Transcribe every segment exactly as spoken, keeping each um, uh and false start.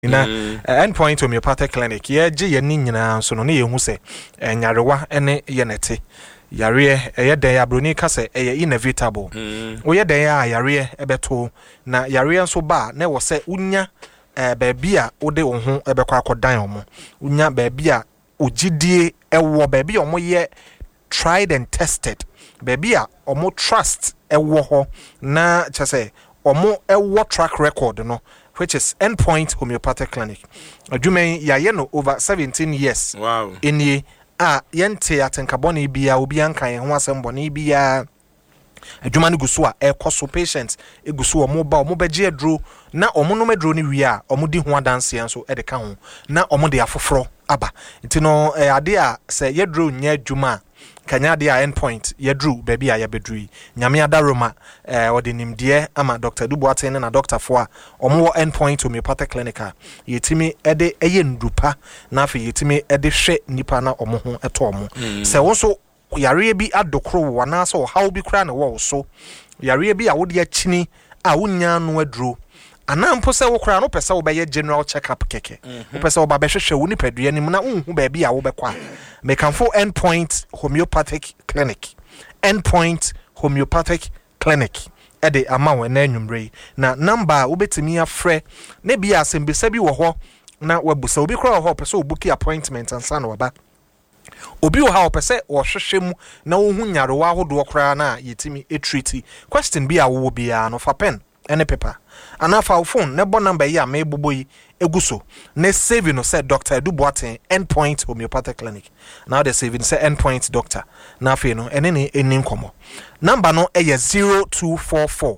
na endpoint homeopathic clinic ye je ye ni nyina so no ne ye hu se nyarewa ene ye nete yare eye den ya broni ka se eye inevitable wo ye den ya yare ebeto na yare nso ba na wo se unya baabi a wo de wo ho ebekwa akodan omo unya baabi a ogidie ewo baabi omo ye tried and tested baabi a omo trust ewo ho na chese omo ewo track record no, which is Endpoint Homeopathic Clinic. Adwumen ya ye no over seventeen years. Wow. Eni a yente atenkaboni bia obi anka ye ho asemboni bia adwuma no guso a ekoso patients eguso omo ba omo beje adro na omo no medro ni wi a omo di ho adanse enso e de ka ho na omo de afoforo aba nti no ade a se yedro nya adwuma kanya de a Endpoint yedru baby a yabedru nyame adaroma eh odi nimde ama Doctor Duboaten na Doctor Foa omo Endpoint Homeopathic Clinic yetimi ede eye ndupa na afi yetimi ede hwe nipa na omo ho eto omo se wonso yare bi adokro wana so how bi kra na wo so yare bi a wode akini a wonya no adro ana mpo se wo kra no pese wo be general check up keke wo pese wo ba be hwehwe wo nipadua nim na unhu ba bi a wo be kwa mekanfo Endpoint Homeopathic Clinic Endpoint Homeopathic Clinic ede ama wo na anwumre na number wo betimi afre na bia asembisa bi wo ho na wabusa obi kra wo ho pese wo book appointment ansa na waba obi wo ha opese wo hwehwe mu na wo hu nyarewa ahodo kra na yetimi etreat question bi a wo bia no fa pen ene paper anafa phone ne bo number yi a me boboyi eguso ne saving no say Doctor Duboaten Endpoint Homeopathic Clinic now the saving say Endpoint doctor na fe no ene ne eni nkomo number no eye zero two four four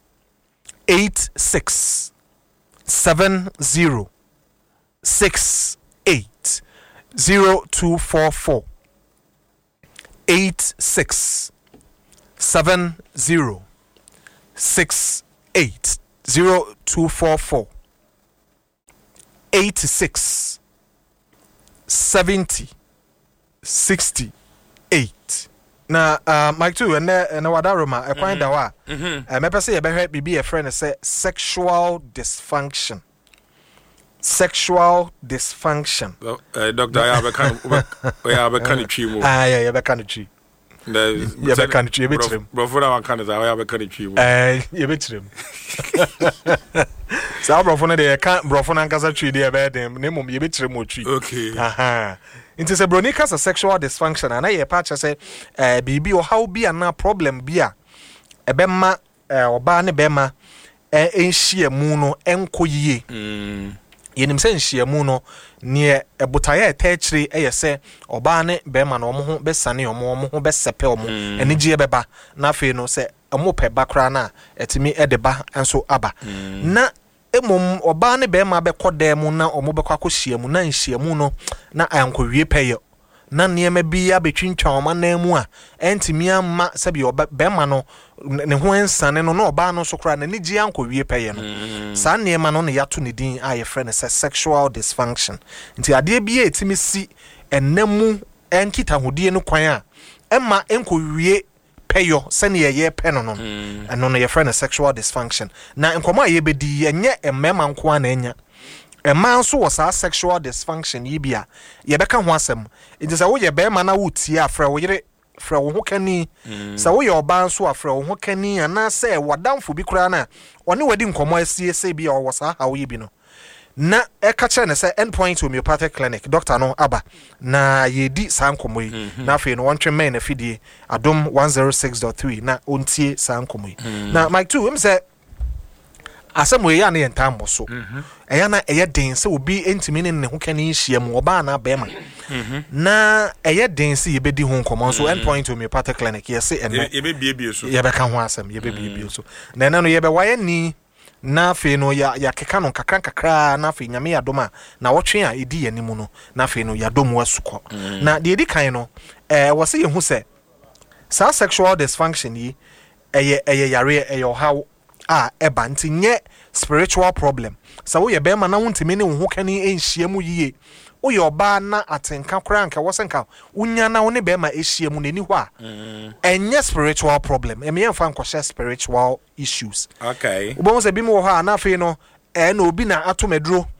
eight six seven zero six eight zero two four four eight six seven zero six eight zero two four four eight six seventy sixty eight. Na uh Mike two and and wadaroma e kwan da wa eh me pese ye be hwe bibi e friend say sexual dysfunction sexual dysfunction. Uh, doctor I have a kind we have a kind of tree mo. Ah yeah, you be kind of tree. The you be kind of tree be trim. Bro for that kind of I have a kind of tree. Eh you be trim. So bro for na dey kan bro for na nkasa tree dey be dem na mum you be trim mo tree. Okay. Aha. It is a bronicas a sexual dysfunction and I patch say eh bibi o how be na problem bia e be ma eh oba ne be ma eh enhia mu no enko yie. Mm. Yenim se nhia mu no ne ebutaye etechiri eyese oba ne be ma no omo ho be sane omo omo ho be sepe omo eni gie beba na fe no se omo pe bakra na etimi edeba enso aba na emom oba ne be ma be kodem na omo be kwakọ hia mu na nhia mu no na ankowie peyo na niema bi abetwintwa oma na mu a entimi amma sabi oba be ma no ne ho ensane no na oba no so kra na ni gie ankowie peye no sa niema no ne yato ne din a ye friend say sexual dysfunction nti ade bi etimi si ennamu enkita hodie no kwan a emma enkowie peyo se ne ye pe no no eno no ye friend sexual dysfunction na enkomo a ye bedi enye emmema nko a na enya emma nso wo sa sexual dysfunction yibia ye beka ho asem it is a wo ye be ma na wuti afra wo yire fra wo ho kani sa wo ye oba nso afra wo ho kani ana se wadamfo bi kura na one wadi nkomo asie se bia wo sa ha wo yibi no na e ka kire ne se Endpoint Homeopathic Clinic doctor no aba na ye di sa nkomo yi na fe no wontwe men na fidie adom one oh six point three na ontie sa nkomo yi na Mike two em se asemo ya na yentam boso eya na eye den se obi entimi ne ne ho kani hia mu oba na be ma na eye den se ye bedi ho nkomo so Endpoint Homeopathic Clinic ye se ene ye be biebie so ye be ka ho asem ye be biebie so na na no ye be waye ni na fe no ya ya keka no kakran kakra na fe nyame ya doma na wotwe a edi yanimu no na fe no ya dom wasuko na de edi kan no eh wose ye hu se sa sexual dysfunction yi eye eye yare eye how a eba nti nye spiritual problem sa wo ye be ma na wontimi ne wo ho kani enhia mu yiye wo ye oba na atenka kra nka wo senka unya na wo ne be ma ehia mu neni ho a enye spiritual problem e me yemfa nkɔhye spiritual issues okay wo bo se bi mo ho a na fe no e na obi na atomeduro